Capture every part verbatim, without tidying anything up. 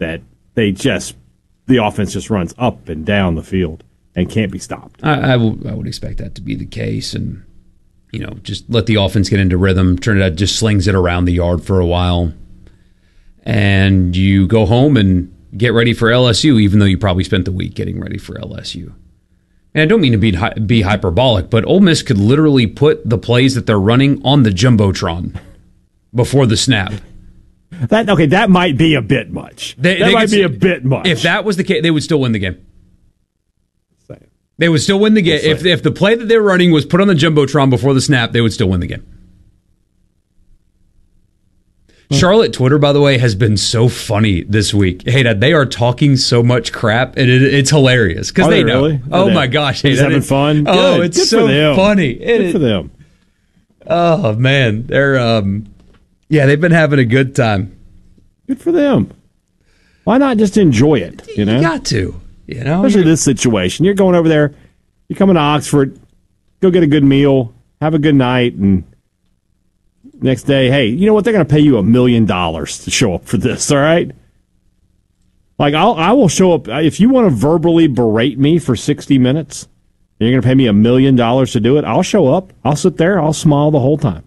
that they just the offense just runs up and down the field and can't be stopped. I, I, w- I would expect that to be the case, and you know, just let the offense get into rhythm. Trinidad just slings it around the yard for a while, and you go home and get ready for L S U, even though you probably spent the week getting ready for L S U. And I don't mean to be be hyperbolic, but Ole Miss could literally put the plays that they're running on the Jumbotron before the snap. That okay, that might be a bit much. They, that they might could, be a bit much. If that was the case, they would still win the game. They would still win the game. If, if the play that they were running was put on the Jumbotron before the snap, they would still win the game. Hmm. Charlotte Twitter, by the way, has been so funny this week. Hey, Dad, they are talking so much crap, and it, it's hilarious because they, they know. Really? Oh, they, my gosh. Hey, He's having fun? Oh, Good. it's Good so funny. It, Good for them. Oh, man. They're, um, yeah, they've been having a good time. Good for them. Why not just enjoy it? You know, you got to. You know, especially this situation. You're going over there. You're coming to Oxford. Go get a good meal. Have a good night, and next day, hey, you know what? They're going to pay you a million dollars to show up for this. All right. Like I'll, I will show up if you want to verbally berate me for sixty minutes. And you're going to pay me a million dollars to do it. I'll show up. I'll sit there. I'll smile the whole time.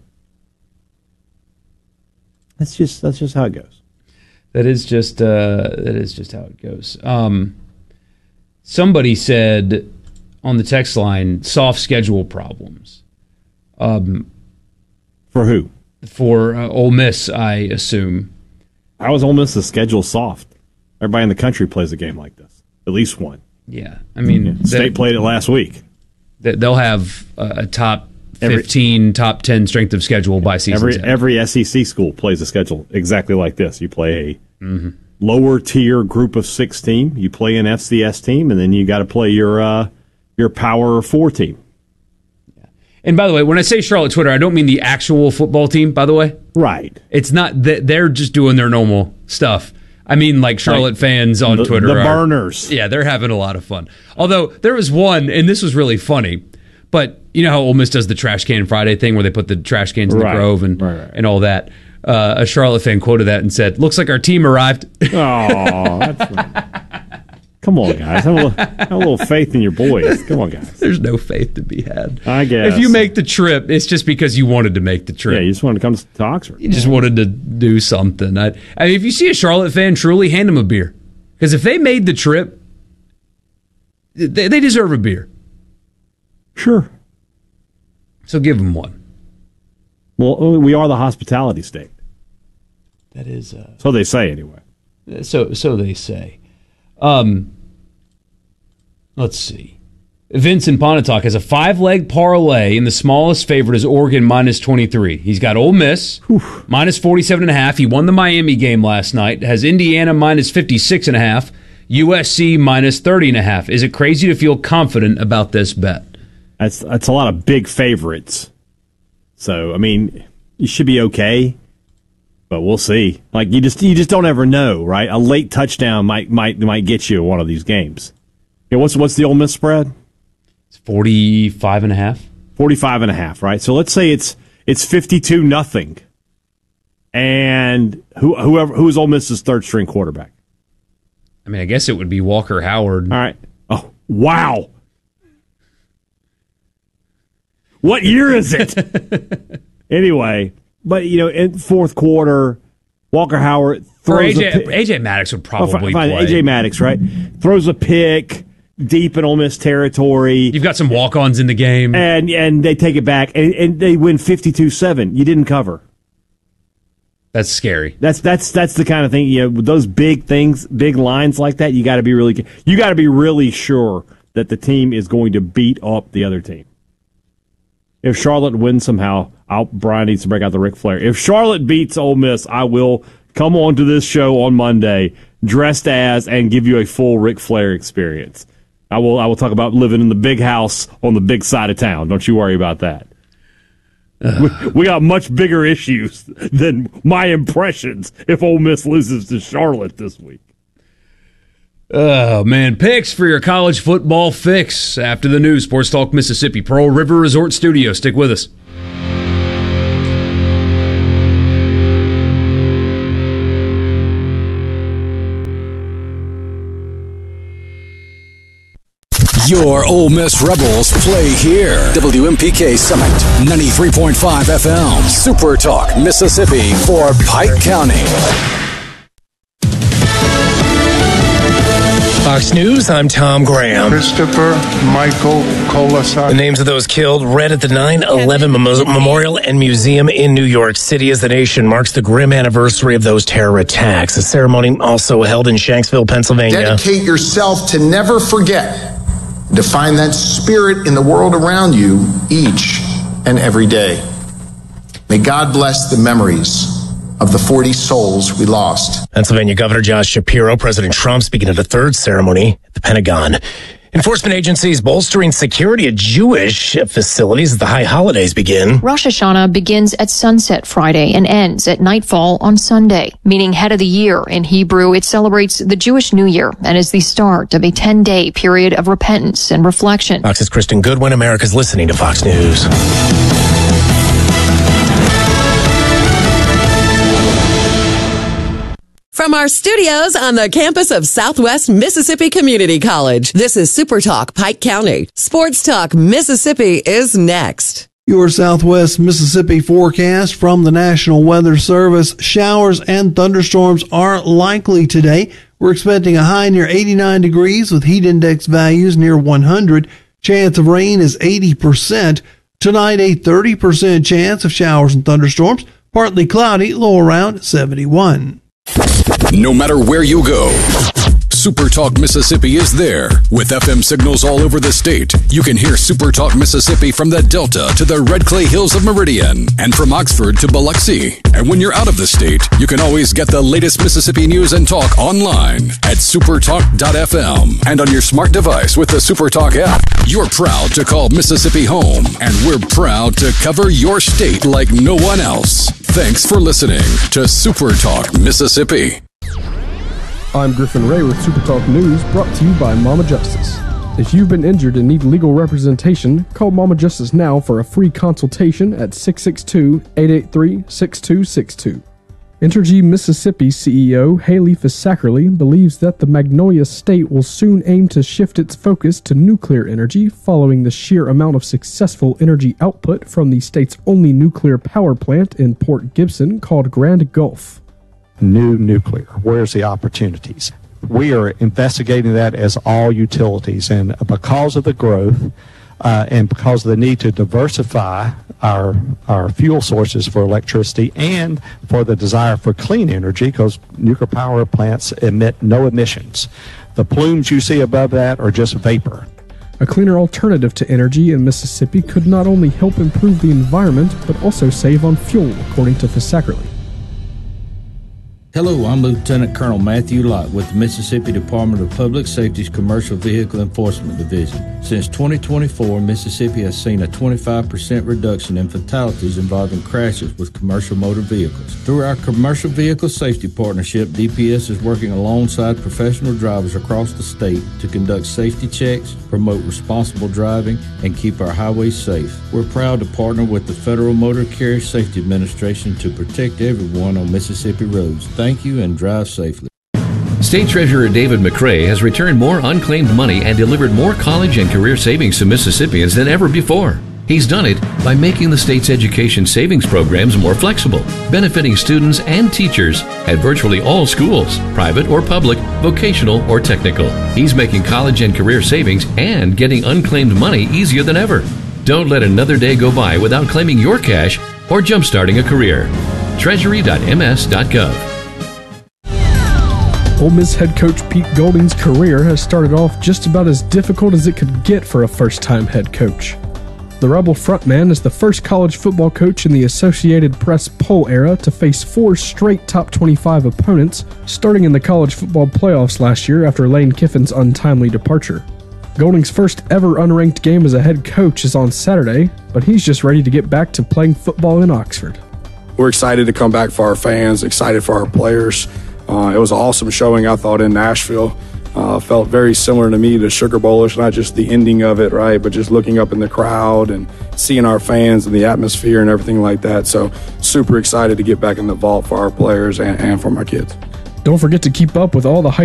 That's just that's just how it goes. That is just uh, that is just how it goes. Um, somebody said on the text line, soft schedule problems. Um, for who? For uh, Ole Miss, I assume. How is Ole Miss's schedule soft? Everybody in the country plays a game like this. At least one. Yeah, I mean, yeah. State played it last week. They'll have a top fifteen, every, top ten strength of schedule by season. Every seven. every S E C school plays a schedule exactly like this. You play a mm-hmm. lower tier group of six team. You play an F C S team, and then you got to play your uh, your Power Four team. Yeah. And by the way, when I say Charlotte Twitter, I don't mean the actual football team. By the way, right? It's not that they're just doing their normal stuff. I mean, like Charlotte like fans on the, Twitter. The are, burners. Yeah, they're having a lot of fun. Although there was one, and this was really funny. But you know how Ole Miss does the Trash Can Friday thing where they put the trash cans in right. the Grove and, right, right. and all that. Uh, a Charlotte fan quoted that and said, "Looks like our team arrived." Oh, that's right. Come on, guys. Have a, little, have a little faith in your boys. Come on, guys. There's no faith to be had. I guess. If you make the trip, it's just because you wanted to make the trip. Yeah, you just wanted to come to Oxford. You just wanted to do something. I, I mean, if you see a Charlotte fan, truly hand them a beer. Because if they made the trip, they, they deserve a beer. Sure. So give them one. Well, we are the hospitality state. That is... Uh, so they say, anyway. So so they say. Um, let's see. Vince in Pontotoc has a five-leg parlay, and the smallest favorite is Oregon minus twenty-three. He's got Ole Miss, Whew. minus forty-seven and a half. He won the Miami game last night. Has Indiana minus fifty-six and a half. U S C minus thirty and a half. Is it crazy to feel confident about this bet? That's that's a lot of big favorites. So, I mean, you should be okay, but we'll see. Like you just you just don't ever know, right? A late touchdown might might might get you one of these games. Yeah, what's what's the Ole Miss spread? It's forty-five and a half. forty-five and a half, right? So let's say it's it's fifty-two nothing. And who whoever who's Ole Miss's third string quarterback? I mean, I guess it would be Walker Howard. All right. Oh, wow. What year is it? Anyway, but, you know, in fourth quarter, Walker Howard throws or A J, a pick. A J Maddox would probably oh, fine, play. A J Maddox, right? Throws a pick deep in Ole Miss territory. You've got some walk-ons in the game. And and they take it back, and, and they win fifty-two seven. You didn't cover. That's scary. That's that's that's the kind of thing, you know, with those big things, big lines like that, you got to be really you got to be really sure that the team is going to beat up the other team. If Charlotte wins somehow, I'll, Brian needs to break out the Ric Flair. If Charlotte beats Ole Miss, I will come on to this show on Monday dressed as and give you a full Ric Flair experience. I will I will talk about living in the big house on the big side of town. Don't you worry about that. We, we got much bigger issues than my impressions if Ole Miss loses to Charlotte this week. Oh, man. Picks for your college football fix after the news. Sports Talk Mississippi, Pearl River Resort Studio. Stick with us. Your Ole Miss Rebels play here. W M P K Summit, ninety-three point five F M. Super Talk, Mississippi for Pike County. Fox News, I'm Tom Graham. Christopher Michael Kolosaki. The names of those killed read at the nine eleven Memorial and Museum in New York City as the nation marks the grim anniversary of those terror attacks. A ceremony also held in Shanksville, Pennsylvania. Dedicate yourself to never forget, to find that spirit in the world around you each and every day. May God bless the memories of the forty souls we lost. Pennsylvania Governor Josh Shapiro, President Trump speaking at a third ceremony at the Pentagon. Enforcement agencies bolstering security at Jewish facilities as the high holidays begin. Rosh Hashanah begins at sunset Friday and ends at nightfall on Sunday, meaning head of the year. In Hebrew, it celebrates the Jewish New Year and is the start of a ten-day period of repentance and reflection. Fox's Kristen Goodwin. America's listening to Fox News. From our studios on the campus of Southwest Mississippi Community College, this is Super Talk Pike County. Sports Talk Mississippi is next. Your Southwest Mississippi forecast from the National Weather Service. Showers and thunderstorms are likely today. We're expecting a high near eighty-nine degrees with heat index values near one hundred. Chance of rain is eighty percent. Tonight, a thirty percent chance of showers and thunderstorms. Partly cloudy, low around seventy-one. No matter where you go, Super Talk Mississippi is there. With F M signals all over the state, you can hear Super Talk Mississippi from the Delta to the Red Clay Hills of Meridian and from Oxford to Biloxi. And when you're out of the state, you can always get the latest Mississippi news and talk online at supertalk dot f m and on your smart device with the Super Talk app. You're proud to call Mississippi home, and we're proud to cover your state like no one else. Thanks for listening to Super Talk Mississippi. I'm Griffin Ray with Super Talk News, brought to you by Mama Justice. If you've been injured and need legal representation, call Mama Justice now for a free consultation at six six two, eight eight three, six two six two. Entergy Mississippi C E O Haley Fisackerly believes that the Magnolia State will soon aim to shift its focus to nuclear energy following the sheer amount of successful energy output from the state's only nuclear power plant in Port Gibson called Grand Gulf. New nuclear. Where's the opportunities? We are investigating that as all utilities, and because of the growth uh, and because of the need to diversify our our fuel sources for electricity and for the desire for clean energy, because nuclear power plants emit no emissions. The plumes you see above that are just vapor. A cleaner alternative to energy in Mississippi could not only help improve the environment, but also save on fuel, according to Fisackerly. Hello, I'm Lieutenant Colonel Matthew Lott with the Mississippi Department of Public Safety's Commercial Vehicle Enforcement Division. Since twenty twenty-four, Mississippi has seen a twenty-five percent reduction in fatalities involving crashes with commercial motor vehicles. Through our Commercial Vehicle Safety Partnership, D P S is working alongside professional drivers across the state to conduct safety checks, promote responsible driving, and keep our highways safe. We're proud to partner with the Federal Motor Carrier Safety Administration to protect everyone on Mississippi roads. Thank you and drive safely. State Treasurer David McRae has returned more unclaimed money and delivered more college and career savings to Mississippians than ever before. He's done it by making the state's education savings programs more flexible, benefiting students and teachers at virtually all schools, private or public, vocational or technical. He's making college and career savings and getting unclaimed money easier than ever. Don't let another day go by without claiming your cash or jumpstarting a career. treasury dot m s dot gov. Ole Miss head coach Pete Golding's career has started off just about as difficult as it could get for a first-time head coach. The Rebel frontman is the first college football coach in the Associated Press poll era to face four straight top twenty-five opponents, starting in the college football playoffs last year after Lane Kiffin's untimely departure. Golding's first ever unranked game as a head coach is on Saturday, but he's just ready to get back to playing football in Oxford. We're excited to come back for our fans, excited for our players. Uh, it was an awesome showing, I thought, in Nashville. Uh, felt very similar to me to Sugar Bowlish, not just the ending of it, right, but just looking up in the crowd and seeing our fans and the atmosphere and everything like that. So super excited to get back in the vault for our players and, and for my kids. Don't forget to keep up with all the high